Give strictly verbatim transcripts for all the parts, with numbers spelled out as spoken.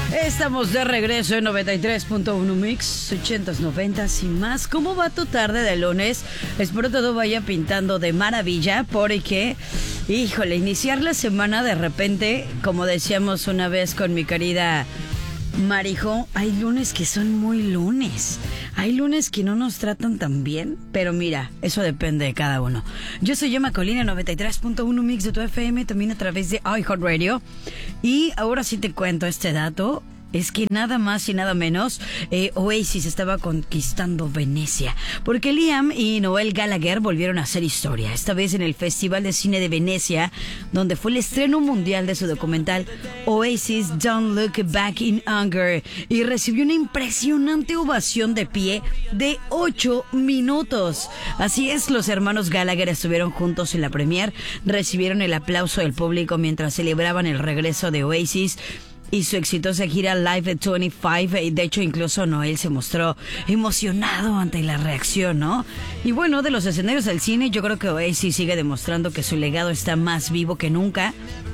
Estamos de regreso en noventa y tres punto uno Mix, ochentas, noventas y más. ¿Cómo va tu tarde de lunes? Espero todo vaya pintando de maravilla porque, híjole, iniciar la semana de repente, como decíamos una vez con mi querida Marijo, hay lunes que son muy lunes. Hay lunes que no nos tratan tan bien, pero mira, eso depende de cada uno. Yo soy Emma Colina, noventa y tres punto uno Mix de tu F M, también a través de iHeartRadio. Y ahora sí te cuento este dato. Es que nada más y nada menos, eh, Oasis estaba conquistando Venecia, porque Liam y Noel Gallagher volvieron a hacer historia, esta vez en el Festival de Cine de Venecia, donde fue el estreno mundial de su documental Oasis Don't Look Back in Anger, y recibió una impresionante ovación de pie de ocho minutos. Así es, los hermanos Gallagher estuvieron juntos en la premiere, recibieron el aplauso del público mientras celebraban el regreso de Oasis y su exitosa gira Live at veinticinco, y de hecho incluso Noel se mostró emocionado ante la reacción, ¿no? Y bueno, de los escenarios del cine, yo creo que Oasis sigue demostrando que su legado está más vivo que nunca.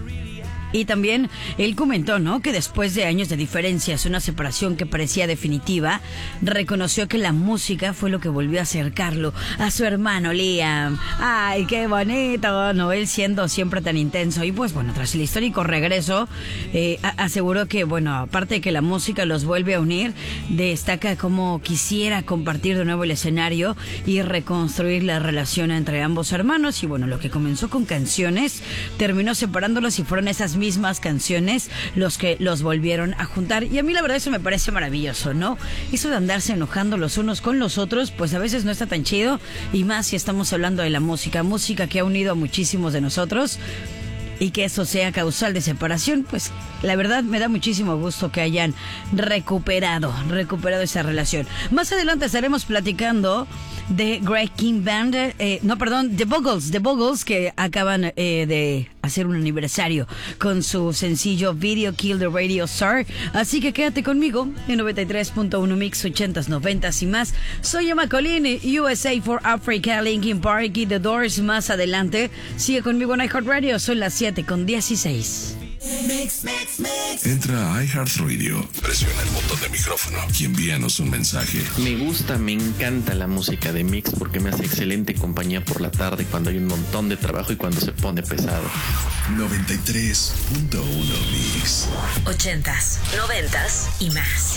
Y también él comentó, ¿no?, que después de años de diferencias, una separación que parecía definitiva, reconoció que la música fue lo que volvió a acercarlo a su hermano Liam. ¡Ay, qué bonito! Noel siendo siempre tan intenso. Y pues bueno, tras el histórico regreso, eh, aseguró que, bueno, aparte de que la música los vuelve a unir, destaca cómo quisiera compartir de nuevo el escenario y reconstruir la relación entre ambos hermanos. Y bueno, lo que comenzó con canciones terminó separándolos y fueron esas mismas canciones los que los volvieron a juntar. Y a mí la verdad eso me parece maravilloso, ¿no? Eso de andarse enojando los unos con los otros, pues a veces no está tan chido, y más si estamos hablando de la música, música que ha unido a muchísimos de nosotros, y que eso sea causal de separación, pues la verdad me da muchísimo gusto que hayan recuperado, recuperado esa relación. Más adelante estaremos platicando de Greg King Band, eh, no, perdón, The Buggles, The Buggles, que acaban eh, de hacer un aniversario con su sencillo Video Kill the Radio Star. Así que quédate conmigo en noventa y tres punto uno Mix, ochentas, noventas y más. Soy Emma Colini, U S A for Africa, Linkin Park y The Doors más adelante. Sigue conmigo en iHeartRadio, son las siete con dieciséis. Mix, mix, mix. Entra a iHeartRadio, presiona el botón de micrófono y envíanos un mensaje. Me gusta, me encanta la música de Mix porque me hace excelente compañía por la tarde cuando hay un montón de trabajo y cuando se pone pesado. noventa y tres punto uno Mix. Ochentas, noventas y más.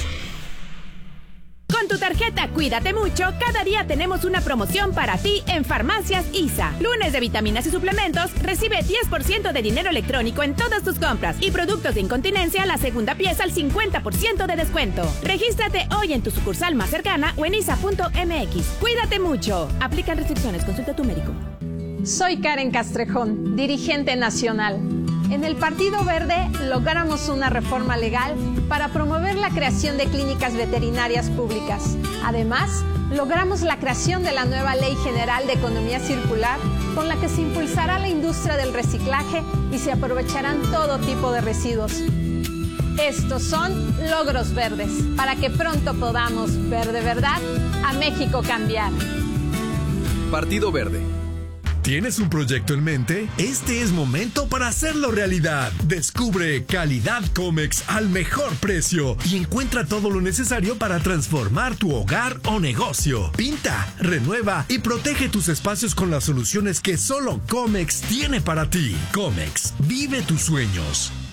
Con tu tarjeta Cuídate Mucho, cada día tenemos una promoción para ti en Farmacias I S A. Lunes de vitaminas y suplementos, recibe diez por ciento de dinero electrónico en todas tus compras, y productos de incontinencia, la segunda pieza al cincuenta por ciento de descuento. Regístrate hoy en tu sucursal más cercana o en isa punto m x. Cuídate Mucho. Aplican restricciones, consulta a tu médico. Soy Karen Castrejón, dirigente nacional. En el Partido Verde logramos una reforma legal para promover la creación de clínicas veterinarias públicas. Además, logramos la creación de la nueva Ley General de Economía Circular, con la que se impulsará la industria del reciclaje y se aprovecharán todo tipo de residuos. Estos son logros verdes, para que pronto podamos ver de verdad a México cambiar. Partido Verde. ¿Tienes un proyecto en mente? Este es momento para hacerlo realidad. Descubre Calidad Comex al mejor precio y encuentra todo lo necesario para transformar tu hogar o negocio. Pinta, renueva y protege tus espacios con las soluciones que solo Comex tiene para ti. Comex, vive tus sueños.